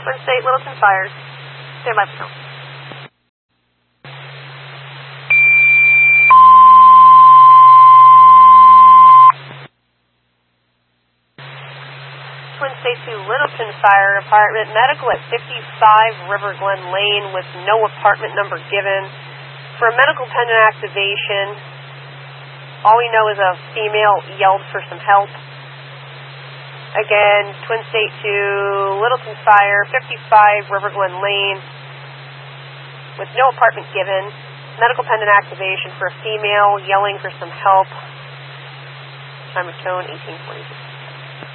Twin State, Littleton Fires. Stand by for count. Twin State 2, Littleton Fire Department, medical at 55 River Glen Lane with no apartment number given. For a medical pendant activation, all we know is a female yelled for some help. Again, Twin State 2, Littleton Fire, 55 River Glen Lane with no apartment given. Medical pendant activation for a female yelling for some help. Time of tone, 1846.